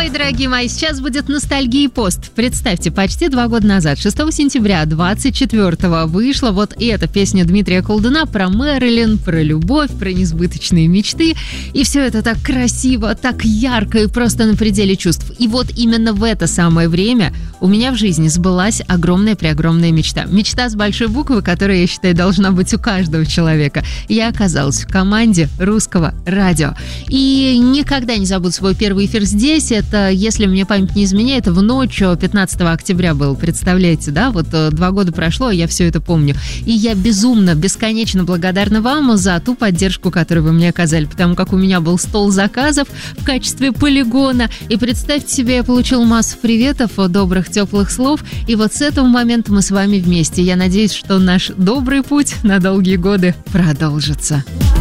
Ой, дорогие мои, сейчас будет ностальгия-пост. Представьте, почти 2 года назад, 6 сентября 24-го, вышла вот эта песня Дмитрия Колдуна про Мэрилин, про любовь, про несбыточные мечты. И все это так красиво, так ярко и просто на пределе чувств. И вот именно в это самое время у меня в жизни сбылась огромная-преогромная мечта. Мечта с большой буквы, которая, я считаю, должна быть у каждого человека. Я оказалась в команде Русского радио. И никогда не забуду свой первый эфир здесь. Это, если мне память не изменяет, в ночь 15 октября был. Представляете, да? Вот 2 года прошло, а я все это помню. И я безумно, бесконечно благодарна вам за ту поддержку, которую вы мне оказали. Потому как у меня был стол заказов в качестве полигона. И представьте себе, я получил массу приветов, добрых, теплых слов. И вот с этого момента мы с вами вместе. Я надеюсь, что наш добрый путь на долгие годы продолжится.